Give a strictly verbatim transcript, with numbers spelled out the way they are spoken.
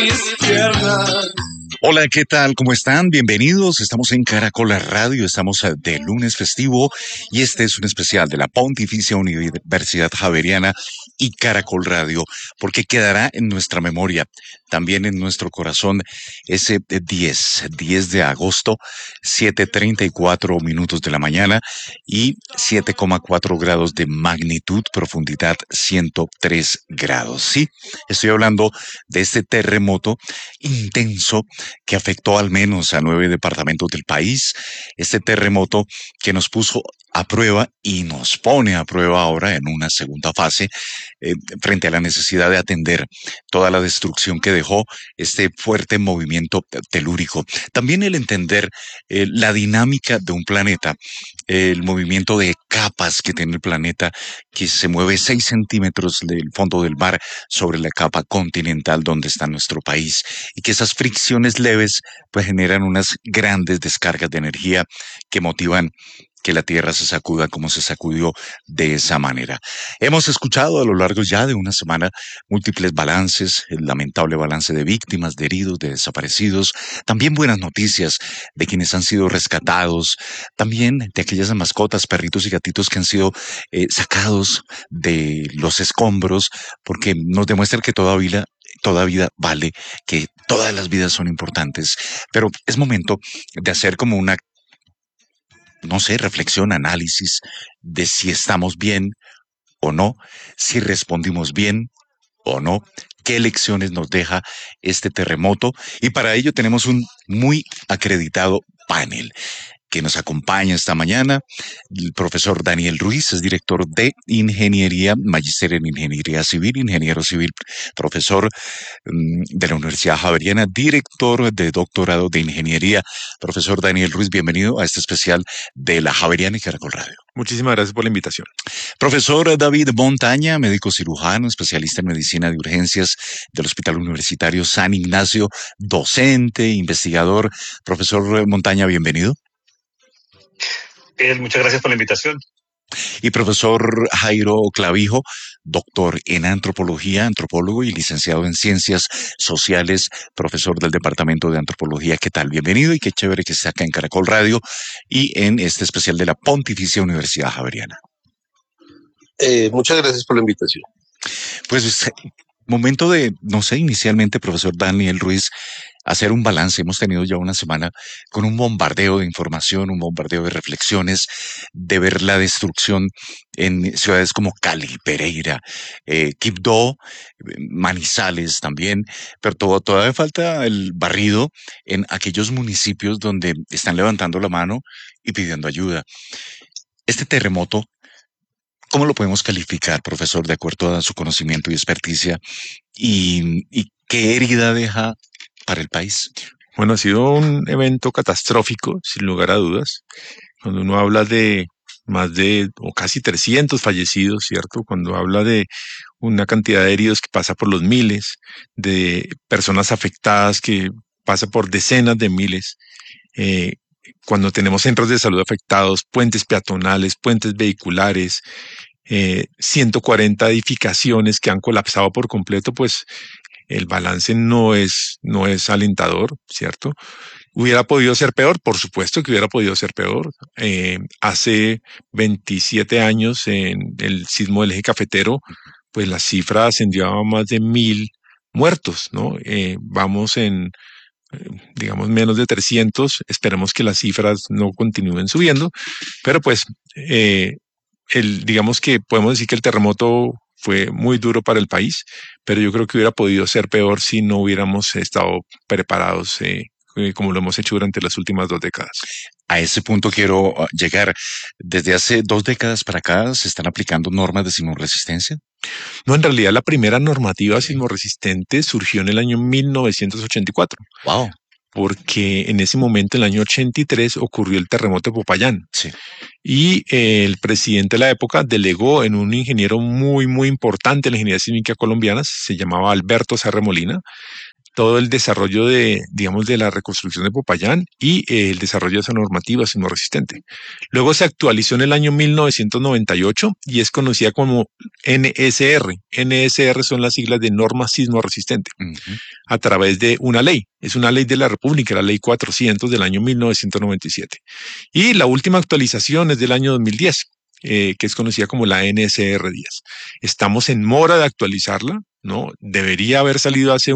izquierda. Hola, ¿qué tal? ¿Cómo están? Bienvenidos. Estamos en Caracol Radio, estamos eh, de lunes festivo y este es un especial de la Pontificia Universidad Javeriana y Caracol Radio, porque quedará en nuestra memoria, también en nuestro corazón, ese diez, diez de agosto, siete treinta y cuatro minutos de la mañana y siete coma cuatro grados de magnitud, profundidad ciento tres grados. Sí, estoy hablando de este terremoto intenso que afectó al menos a nueve departamentos del país. Este terremoto que nos puso a prueba y nos pone a prueba ahora en una segunda fase eh, frente a la necesidad de atender toda la destrucción que dejó este fuerte movimiento telúrico. También el entender eh, la dinámica de un planeta, eh, el movimiento de capas que tiene el planeta, que se mueve seis centímetros del fondo del mar sobre la capa continental donde está nuestro país, y que esas fricciones leves pues generan unas grandes descargas de energía que motivan que la Tierra se sacuda como se sacudió de esa manera. Hemos escuchado a lo largo ya de una semana múltiples balances, el lamentable balance de víctimas, de heridos, de desaparecidos, también buenas noticias de quienes han sido rescatados, también de aquellas mascotas, perritos y gatitos que han sido eh, sacados de los escombros, porque nos demuestran que toda vida toda vida vale, que todas las vidas son importantes, pero es momento de hacer como una, no sé, reflexión, análisis de si estamos bien o no, si respondimos bien o no, qué lecciones nos deja este terremoto, y para ello tenemos un muy acreditado panel que nos acompaña esta mañana. El profesor Daniel Ruiz es director de Ingeniería, magíster en Ingeniería Civil, ingeniero civil, profesor mm, de la Universidad Javeriana, director de doctorado de Ingeniería. Profesor Daniel Ruiz, bienvenido a este especial de la Javeriana y Caracol Radio. Muchísimas gracias por la invitación. Profesor David Montaña, médico cirujano, especialista en medicina de urgencias del Hospital Universitario San Ignacio, docente, investigador. Profesor Montaña, bienvenido. Eh, muchas gracias por la invitación. Y profesor Jairo Clavijo, doctor en antropología, antropólogo y licenciado en ciencias sociales, profesor del Departamento de Antropología. ¿Qué tal? Bienvenido y qué chévere que esté acá en Caracol Radio y en este especial de la Pontificia Universidad Javeriana. Eh, muchas gracias por la invitación. Pues momento de, no sé, inicialmente, profesor Daniel Ruiz, hacer un balance. Hemos tenido ya una semana con un bombardeo de información, un bombardeo de reflexiones, de ver la destrucción en ciudades como Cali, Pereira, eh, Quibdó, Manizales también, pero todo, todavía falta el barrido en aquellos municipios donde están levantando la mano y pidiendo ayuda. Este terremoto, ¿cómo lo podemos calificar, profesor, de acuerdo a su conocimiento y experticia? ¿Y, y qué herida deja para el país? Bueno, ha sido un evento catastrófico, sin lugar a dudas. Cuando uno habla de más de o casi trescientos fallecidos, ¿cierto? Cuando habla de una cantidad de heridos que pasa por los miles, de personas afectadas que pasa por decenas de miles, eh, cuando tenemos centros de salud afectados, puentes peatonales, puentes vehiculares, eh, ciento cuarenta edificaciones que han colapsado por completo, pues el balance no es, no es alentador, ¿cierto? ¿Hubiera podido ser peor? Por supuesto que hubiera podido ser peor. Eh, hace veintisiete años, en el sismo del eje cafetero, pues la cifra ascendió a más de mil muertos, ¿no? Eh, vamos en, eh, digamos, menos de trescientos. Esperemos que las cifras no continúen subiendo, pero pues, eh, el, digamos que podemos decir que el terremoto fue muy duro para el país, pero yo creo que hubiera podido ser peor si no hubiéramos estado preparados eh, eh, como lo hemos hecho durante las últimas dos décadas. A ese punto quiero llegar. Desde hace dos décadas para acá se están aplicando normas de sismorresistencia. No, en realidad la primera normativa sismorresistente surgió en el año mil novecientos ochenta y cuatro. Wow. Porque en ese momento, en el año ochenta y tres, ocurrió el terremoto de Popayán. Sí. Y eh, el presidente de la época delegó en un ingeniero muy, muy importante de la ingeniería sísmica colombiana, se llamaba Alberto Sarre Molina, todo el desarrollo de, digamos, de la reconstrucción de Popayán y eh, el desarrollo de esa normativa sismo resistente. Luego se actualizó en el año mil novecientos noventa y ocho y es conocida como N S R. N S R son las siglas de norma sismo resistente, uh-huh. a través de una ley. Es una ley de la República, la ley cuatrocientos del año mil novecientos noventa y siete. Y la última actualización es del año dos mil diez. Eh, que es conocida como la N S R diez. Estamos en mora de actualizarla, ¿no? Debería haber salido hace